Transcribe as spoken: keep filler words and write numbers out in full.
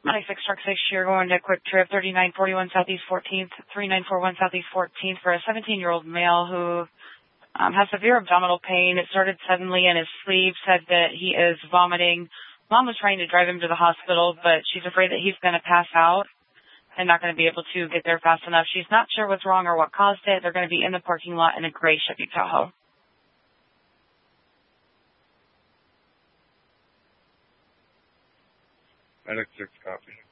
ninety-six Truck six, you're going to Quick Trip, thirty-nine forty-one Southeast fourteenth, three nine four one Southeast fourteenth for a seventeen-year-old male who um, has severe abdominal pain. It started suddenly in his sleeve, said that he is vomiting. Mom was trying to drive him to the hospital, but she's afraid that he's going to pass out and not going to be able to get there fast enough. She's not sure what's wrong or what caused it. They're going to be in the parking lot in a gray Chevy Tahoe. Medic six, copy.